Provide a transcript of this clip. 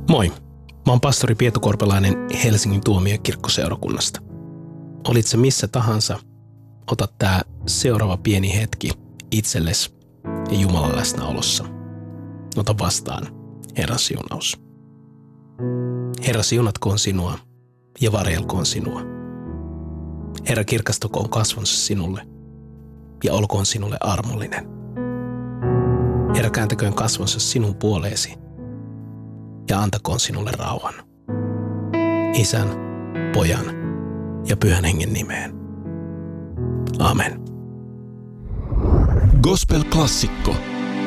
Moi, mä oon pastori Pietu Korpelainen Helsingin tuomiokirkkoseurakunnasta. Olit sä missä tahansa, ota tää seuraava pieni hetki itsellesi ja Jumalan läsnäolossa. Ota vastaan Herran siunaus. Herra siunatkoon sinua ja varjelkoon sinua. Herra kirkastakoon kasvonsa sinulle ja olkoon sinulle armollinen. Herra kääntäköön kasvonsa sinun puoleesi ja antakoon sinulle rauhan. Isän, Pojan ja Pyhän Hengen nimeen. Amen. Gospel-klassikko.